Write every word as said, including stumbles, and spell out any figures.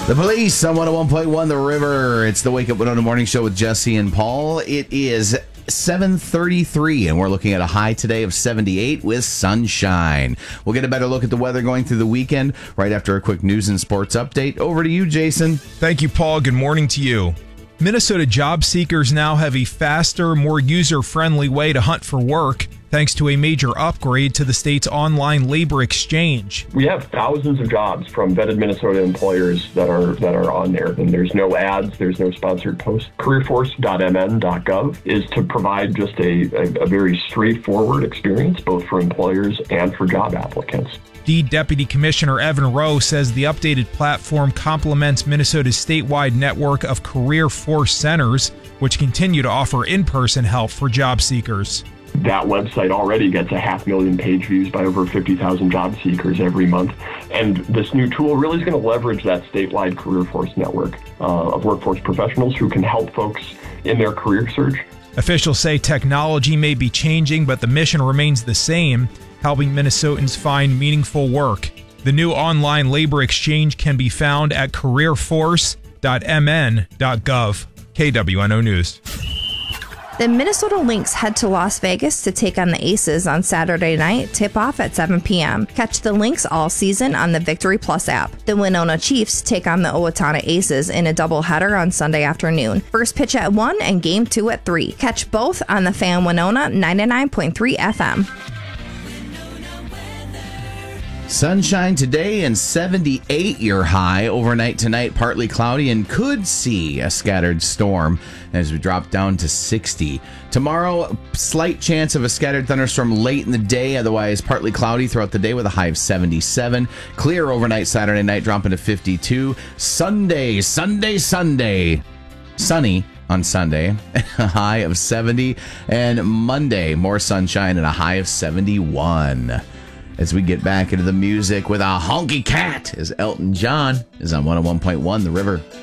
The Police on one oh one point one The River. It's the Wake Up Winona Morning Show with Jesse and Paul. It is seven thirty-three, and we're looking at a high today of seventy-eight with sunshine. We'll get a better look at the weather going through the weekend right after a quick news and sports update. Over to you, Jason. Thank you, Paul. Good morning to you. Minnesota job seekers now have a faster, more user-friendly way to hunt for work, thanks to a major upgrade to the state's online labor exchange. We have thousands of jobs from vetted Minnesota employers that are that are on there, and there's no ads, there's no sponsored posts. career force dot m n dot gov is to provide just a, a, a very straightforward experience, both for employers and for job applicants. The Deputy Commissioner Evan Rowe says the updated platform complements Minnesota's statewide network of Career Force centers, which continue to offer in-person help for job seekers. That website already gets a half million page views by over fifty thousand job seekers every month. And this new tool really is going to leverage that statewide Career Force network uh, of workforce professionals who can help folks in their career search. Officials say technology may be changing, but the mission remains the same, helping Minnesotans find meaningful work. The new online labor exchange can be found at career force dot m n dot gov. K W N O News. The Minnesota Lynx head to Las Vegas to take on the Aces on Saturday night, tip-off at seven p.m. Catch the Lynx all season on the Victory Plus app. The Winona Chiefs take on the Owatonna Aces in a doubleheader on Sunday afternoon. First pitch at one and game two at three. Catch both on the Fan Winona ninety-nine point three F M. Sunshine today and seventy-eight your high. Overnight tonight, partly cloudy and could see a scattered storm as we drop down to sixty. Tomorrow, slight chance of a scattered thunderstorm late in the day. Otherwise, partly cloudy throughout the day with a high of seventy-seven. Clear overnight Saturday night, dropping to fifty-two. Sunday, Sunday, Sunday. Sunny on Sunday, a high of seventy. And Monday, more sunshine and a high of seventy-one. As we get back into the music with a honky cat, as Elton John is on one oh one point one The River.